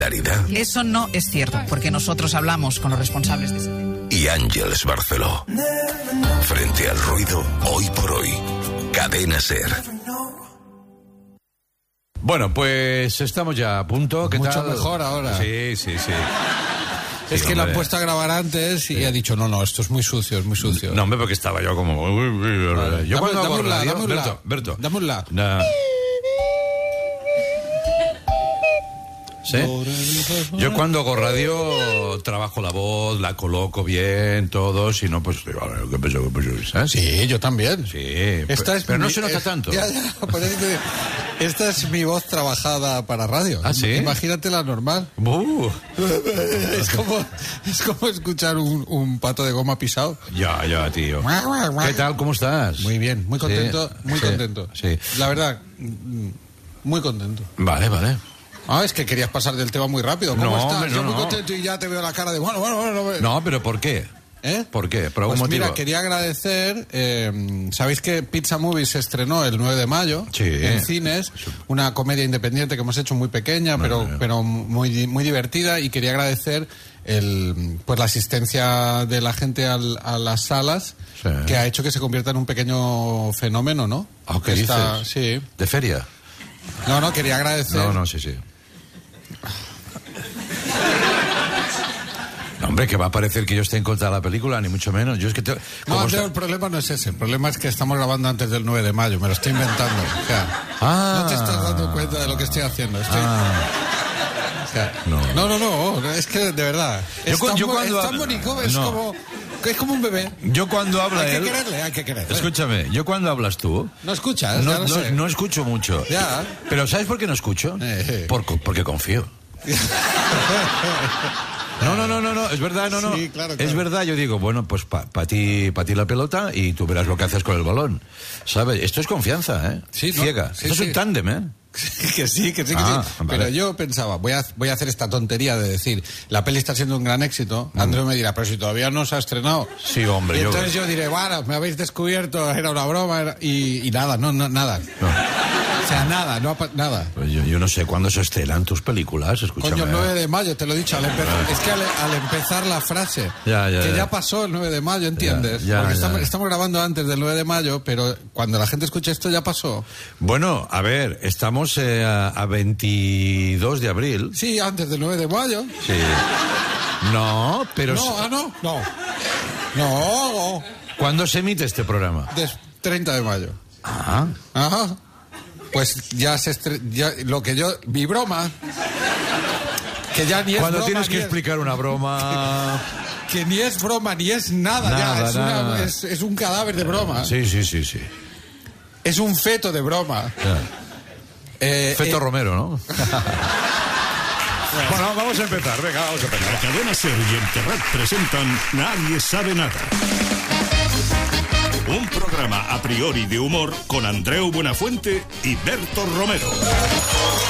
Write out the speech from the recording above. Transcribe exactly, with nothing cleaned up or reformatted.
Eso no es cierto, porque nosotros hablamos con los responsables de ese tema. Y Ángeles Barceló. Frente al ruido, hoy por hoy. Cadena SER. Bueno, pues estamos ya a punto. ¿Qué Mucho tal? mejor ahora. Sí, sí, sí. Es Sí, que lo hombre. han puesto a grabar antes y Sí. ha dicho, no, no, esto es muy sucio, es muy sucio. No, hombre, porque estaba yo como... Vale. Yo Dame- cuando hago dame un la, radio... dame un la. Berto, Berto. Dame un la. Na- ¿Sí? Yo cuando hago radio trabajo la voz, la coloco bien, todo, si no, pues digo, a ver, ¿qué pasó, qué pasó? ¿Sabes? Sí, yo también. Sí, Esta pero, es pero no mi- se nota es- tanto. Ya, ya, por eso te- esta es mi voz trabajada para radio. ¿Ah, sí? Imagínate la normal. Uh, Es como, es como escuchar un, un pato de goma pisado. ya, ya, tío. ¿Qué tal? ¿Cómo estás? Muy bien, muy contento, Sí, muy sí, contento. Sí. La verdad, mm, muy contento. Vale, vale. Ah, es que querías pasar del tema muy rápido. ¿Cómo No, estás? hombre, Yo no, muy no. contento y ya te veo la cara de bueno, bueno, bueno. bueno. No, pero ¿por qué? ¿Eh? ¿Por qué? ¿Por algún Pues motivo? mira, quería agradecer, eh, sabéis que Pizza Movie se estrenó el nueve de mayo Sí. en cines, una comedia independiente que hemos hecho muy pequeña, No, pero no, no. pero muy muy divertida, y quería agradecer el pues la asistencia de la gente al- a las salas, Sí. que ha hecho que se convierta en un pequeño fenómeno, ¿no? Ah, ¿qué Que está- dices? Sí. ¿De feria? No, no, quería agradecer. No, no, sí, sí. No, hombre, que va a parecer que yo esté en contra de la película, ni mucho menos. Yo es que te... No, como Andreu, está- el problema no es ese. El problema es que estamos grabando antes del nueve de mayo. Me lo estoy inventando. O sea, Ah. no te estás dando cuenta de lo que estoy haciendo. Estoy... Ah, o sea, no. no, no, no. Es que, de verdad. Yo Es cu- tan, yo bo- cuando es tan hablo- bonito. Es, no. como, es como un bebé. yo cuando habla Hay que él... quererle, hay que quererle. Escúchame, yo cuando hablas tú... ¿No escuchas? No, Ya lo no- sé. no escucho mucho. Ya. Pero ¿sabes por qué no escucho? Eh, eh. Por- porque confío. No, no, no, no, no, es verdad, no, no. Sí, claro, Es claro. verdad, yo digo, bueno, pues para pa ti, pa ti la pelota y tú verás lo que haces con el balón. ¿Sabes? Esto es confianza, ¿eh? Sí, ¿no? Ciega. Sí, Esto sí. es un tándem, ¿eh? que sí, que sí, que Ah, sí. vale. Pero yo pensaba, voy a, voy a hacer esta tontería de decir, la peli está siendo un gran éxito. Andreu me dirá, pero si todavía no se ha estrenado. Sí, hombre, Y yo... entonces yo diré, bueno, me habéis descubierto, era una broma, era- y, y nada, no, no, nada. No. O sea, nada, no, ha pa- nada. Pues yo, yo no sé cuándo se estrenan tus películas, escúchame. Coño, el nueve de mayo, te lo he dicho, al empezar, es que al, al empezar la frase, Ya, ya, que ya. ya pasó el nueve de mayo, ¿entiendes? Ya, ya, Porque ya. Estamos, estamos grabando antes del nueve de mayo, pero cuando la gente escuche esto ya pasó. Bueno, a ver, estamos eh, a, a veintidós de abril. Sí, antes del nueve de mayo. Sí. No, pero... No, ah, no, no. No, ¿Cuándo se emite este programa? des- treinta de mayo. Ah, Ajá. Pues ya se estre- ya lo que yo mi broma que ya ni es cuando broma, tienes ni que es- explicar una broma... que ni es broma ni es nada, Nada, ya es, una- nada. es- es un cadáver de broma. Sí, sí, sí, sí. Es un feto de broma. Ya. Eh, Feto eh, Romero, ¿no? Bueno, vamos a empezar, venga, vamos a empezar. La cadena SER y el Terrat presentan Nadie sabe nada. Un programa a priori de humor con Andreu Buenafuente y Berto Romero.